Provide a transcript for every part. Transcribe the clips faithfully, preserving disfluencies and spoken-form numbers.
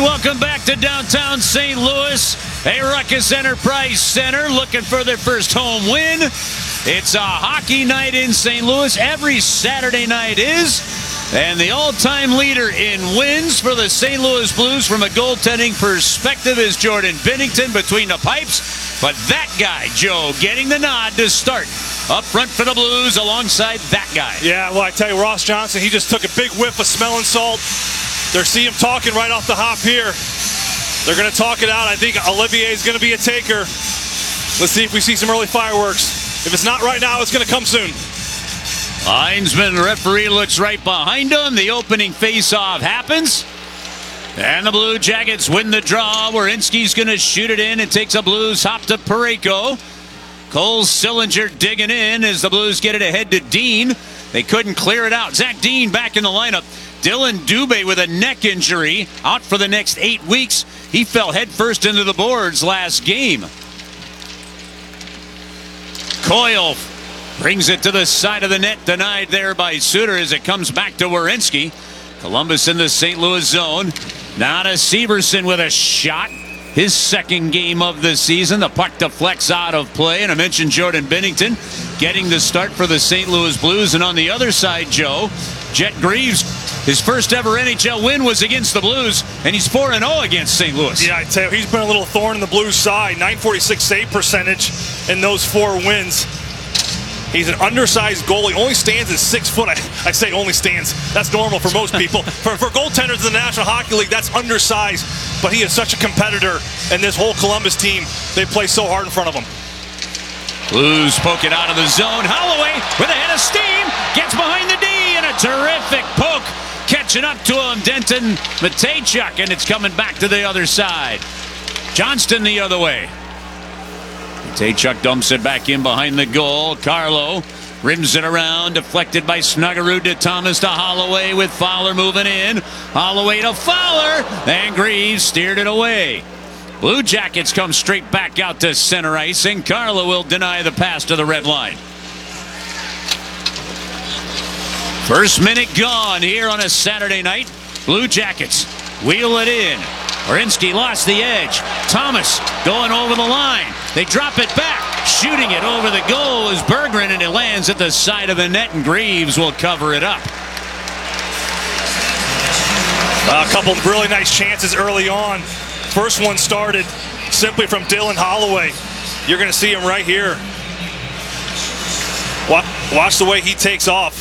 welcome back to downtown Saint Louis. A Ruckus Enterprise Center looking for their first home win. It's a hockey night in Saint Louis. Every Saturday night is. And the all-time leader in wins for the Saint Louis Blues from a goaltending perspective is Jordan Binnington between the pipes. But that guy, Joe, getting the nod to start up front for the Blues alongside that guy. Yeah, well, I tell you, Ross Johnston, he just took a big whiff of smelling salt. They're seeing him talking right off the hop here. They're going to talk it out. I think Olivier is going to be a taker. Let's see if we see some early fireworks. If it's not right now, it's going to come soon. Linesman, the referee looks right behind him. The opening face-off happens. And the Blue Jackets win the draw. Werenski's going to shoot it in. It takes a Blues hop to Parayko. Cole Sillinger digging in as the Blues get it ahead to Dean. They couldn't clear it out. Zach Dean back in the lineup. Dylan Dubé with a neck injury, out for the next eight weeks. He fell headfirst into the boards last game. Coyle brings it to the side of the net, denied there by Suter as it comes back to Werenski. Columbus in the Saint Louis zone. Now to Severson with a shot. His second game of the season. The puck deflects out of play. And I mentioned Jordan Binnington getting the start for the Saint Louis Blues. And on the other side, Joe, Jet Greaves, his first ever N H L win was against the Blues, and he's four and oh against Saint Louis. Yeah, I tell you, he's been a little thorn in the Blues' side. nine forty-six save percentage in those four wins. He's an undersized goalie, only stands at six foot. I, I say only stands. That's normal for most people. for, for goaltenders in the National Hockey League, that's undersized. But he is such a competitor, and this whole Columbus team, they play so hard in front of him. Blues poke it out of the zone. Holloway with a head of steam, gets behind the D, and a terrific poke. Catching up to him, Denton Mateychuk, and it's coming back to the other side. Johnston the other way. Mateychuk dumps it back in behind the goal. Carlo rims it around, deflected by Snuggerud to Thomas to Holloway with Fowler moving in. Holloway to Fowler, and Greaves steered it away. Blue Jackets come straight back out to center ice, and Carlo will deny the pass to the red line. First minute gone here on a Saturday night. Blue Jackets wheel it in. Werenski lost the edge. Thomas going over the line. They drop it back. Shooting it over the goal is Berggren, and it lands at the side of the net, and Greaves will cover it up. A couple of really nice chances early on. First one started simply from Dylan Holloway. You're going to see him right here. Watch the way he takes off.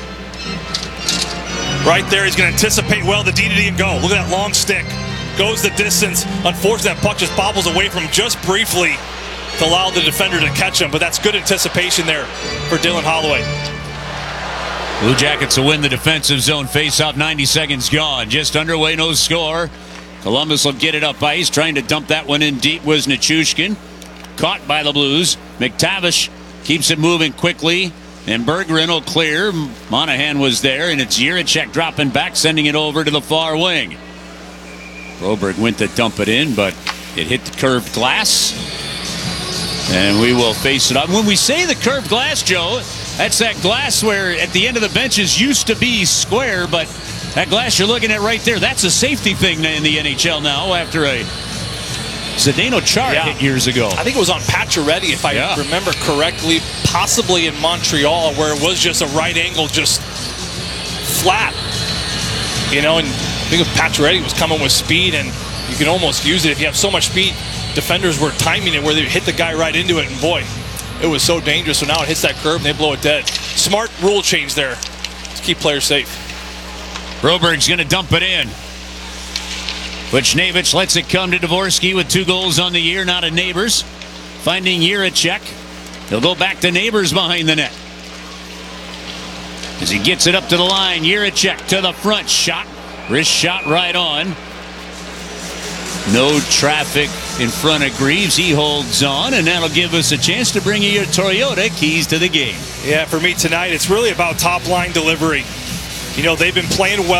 Right there, he's going to anticipate well the D to D and go. Look at that long stick. Goes the distance. Unfortunately, that puck just bobbles away from him just briefly to allow the defender to catch him. But that's good anticipation there for Dylan Holloway. Blue Jackets will win the defensive zone face-off. ninety seconds gone. Just underway, no score. Columbus will get it up ice. Trying to dump that one in deep was Nichushkin. Caught by the Blues. McTavish keeps it moving quickly. And Berggren will clear. Monahan was there, and it's Jiricek dropping back, sending it over to the far wing. Broberg went to dump it in, but it hit the curved glass. And we will face it up. When we say the curved glass, Joe, that's that glass where at the end of the benches used to be square, but that glass you're looking at right there, that's a safety thing in the N H L now after a Zdeno Chara yeah. hit years ago. I think it was on Pacioretty, if I yeah. remember correctly, possibly in Montreal, where it was just a right angle, just flat. You know, and I think Pacioretty was coming with speed, and you can almost use it if you have so much speed. Defenders were timing it where they hit the guy right into it, and boy, it was so dangerous. So now it hits that curve and they blow it dead. Smart rule change there to keep players safe. Broberg's going to dump it in. Buchnevich lets it come to Dvorsky with two goals on the year, not a Neighbors. Finding Jiricek. He'll go back to Neighbors behind the net. As he gets it up to the line, Jiricek to the front. Shot. Wrist shot right on. No traffic in front of Greaves. He holds on, and that'll give us a chance to bring you your Toyota keys to the game. Yeah, for me tonight, it's really about top-line delivery. You know, they've been playing well.